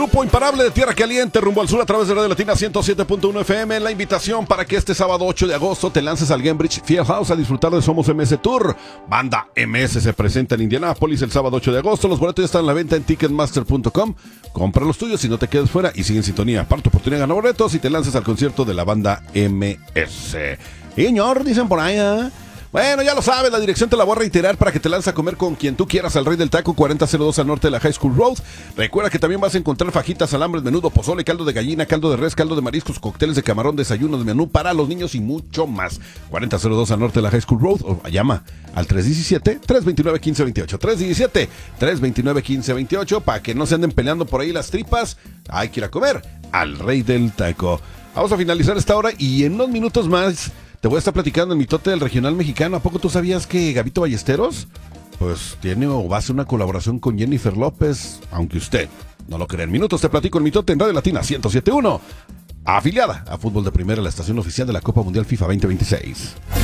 Grupo imparable de Tierra Caliente rumbo al sur a través de Radio Latina 107.1 FM. La invitación para que este sábado 8 de agosto te lances al Gainbridge Fieldhouse a disfrutar de Somos MS Tour. Banda MS se presenta en Indianápolis el sábado 8 de agosto. Los boletos ya están a la venta en ticketmaster.com. Compra los tuyos y no te quedes fuera y sigue en sintonía. Para tu oportunidad de ganar boletos y te lances al concierto de la banda MS. Señor, dicen por ahí, Bueno, ya lo sabes, la dirección te la voy a reiterar para que te lances a comer con quien tú quieras al Rey del Taco, 4002 al norte de la High School Road. Recuerda que también vas a encontrar fajitas, alambres, menudo, pozole, caldo de gallina, caldo de res, caldo de mariscos, cócteles de camarón, desayuno de menú para los niños y mucho más. 4002 al norte de la High School Road o llama al 317-329-1528. 317-329-1528 para que no se anden peleando por ahí las tripas. Hay que ir a comer al Rey del Taco. Vamos a finalizar esta hora y en unos minutos más te voy a estar platicando el mitote del regional mexicano. ¿A poco tú sabías que Gabito Ballesteros pues tiene o va a hacer una colaboración con Jennifer López? Aunque usted no lo crea. En minutos te platico el mitote en Radio Latina 107.1, afiliada a Fútbol de Primera, la estación oficial de la Copa Mundial FIFA 2026.